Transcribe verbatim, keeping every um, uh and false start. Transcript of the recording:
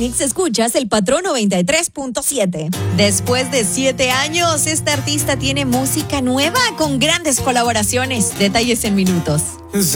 Ex escuchas El Patrón noventa y tres punto siete. Después de siete años, esta artista tiene música nueva con grandes colaboraciones. Detalles en minutos.